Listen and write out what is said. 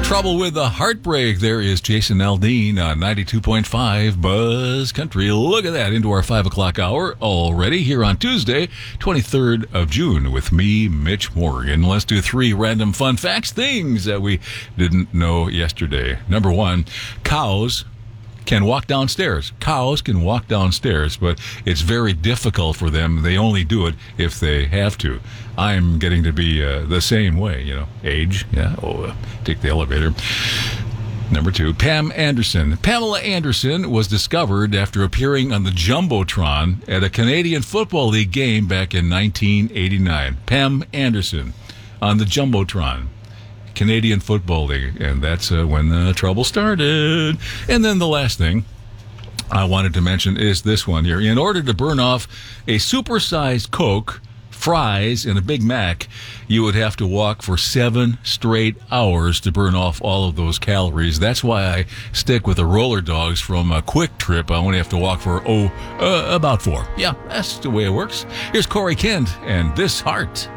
Trouble with the Heartbreak. There is Jason Aldean on 92.5 Buzz Country. Look at that, into our 5 o'clock hour already here on Tuesday, 23rd of June with me, Mitch Morgan. Let's do 3 random fun facts, things that we didn't know yesterday. Number 1, cows can walk downstairs. Cows can walk downstairs, but it's very difficult for them. They only do it if they have to. I'm getting to be the same way, age. Yeah, take the elevator. Number 2, Pam Anderson. Pamela Anderson was discovered after appearing on the Jumbotron at a Canadian Football League game back in 1989. Pam Anderson on the Jumbotron. Canadian Football League, and that's when the trouble started. And then the last thing I wanted to mention is this one here. In order to burn off a supersized Coke, fries, and a Big Mac, you would have to walk for 7 straight hours to burn off all of those calories. That's why I stick with the Roller Dogs from a Quick Trip. I only have to walk for, about 4. Yeah, that's the way it works. Here's Corey Kent and This Heart.